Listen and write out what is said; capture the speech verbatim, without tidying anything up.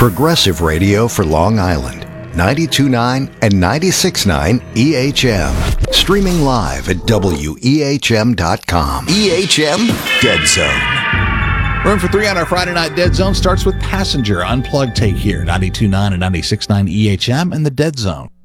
Progressive radio for Long Island. ninety-two point nine and ninety-six point nine E H M. Streaming live at W E H M dot com. E H M Dead Zone. Room for three on our Friday Night Dead Zone starts with Passenger. Unplugged take here. ninety-two point nine and ninety-six point nine E H M and the Dead Zone.